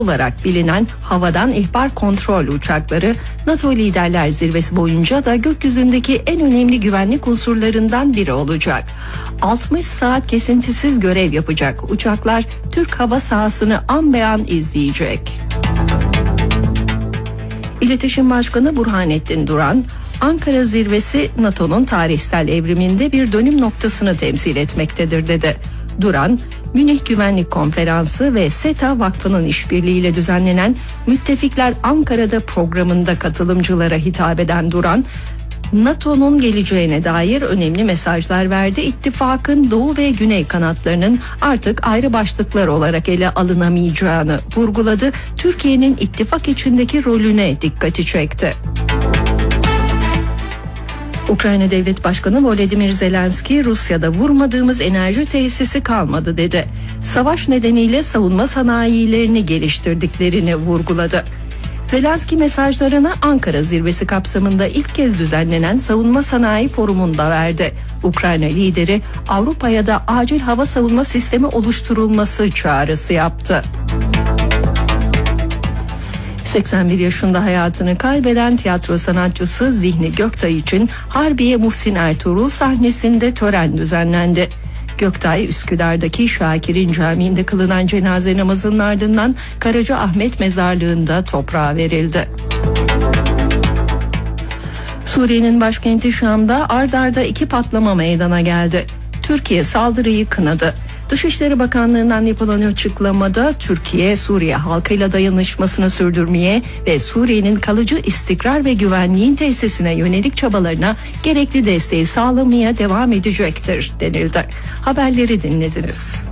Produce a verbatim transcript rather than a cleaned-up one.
olarak bilinen havadan ihbar kontrol uçakları NATO Liderler Zirvesi boyunca da gökyüzündeki en önemli güvenlik unsurlarından biri olacak. altmış saat kesintisiz görev yapacak uçaklar Türk hava sahasını an be an izleyecek. İletişim Başkanı Burhanettin Duran, Ankara Zirvesi NATO'nun tarihsel evriminde bir dönüm noktasını temsil etmektedir dedi. Duran, Münih Güvenlik Konferansı ve SETA Vakfı'nın işbirliğiyle düzenlenen Müttefikler Ankara'da programında katılımcılara hitap eden Duran, NATO'nun geleceğine dair önemli mesajlar verdi. İttifakın doğu ve güney kanatlarının artık ayrı başlıklar olarak ele alınamayacağını vurguladı. Türkiye'nin ittifak içindeki rolüne dikkati çekti. Ukrayna Devlet Başkanı Volodymyr Zelenski, Rusya'da vurmadığımız enerji tesisi kalmadı dedi. Savaş nedeniyle savunma sanayilerini geliştirdiklerini vurguladı. Zelenski mesajlarını Ankara Zirvesi kapsamında ilk kez düzenlenen Savunma Sanayi Forumu'nda verdi. Ukrayna lideri Avrupa'ya da acil hava savunma sistemi oluşturulması çağrısı yaptı. seksen bir yaşında hayatını kaybeden tiyatro sanatçısı Zihni Göktay için Harbiye Muhsin Ertuğrul sahnesinde tören düzenlendi. Göktay, Üsküdar'daki Şakir'in Camii'nde kılınan cenaze namazının ardından Karacaahmet Mezarlığı'nda toprağa verildi. Suriye'nin başkenti Şam'da ard arda iki patlama meydana geldi. Türkiye saldırıyı kınadı. Dışişleri Bakanlığı'ndan yapılan açıklamada Türkiye, Suriye halkıyla dayanışmasını sürdürmeye ve Suriye'nin kalıcı istikrar ve güvenliğin tesisine yönelik çabalarına gerekli desteği sağlamaya devam edecektir denildi. Haberleri dinlediniz.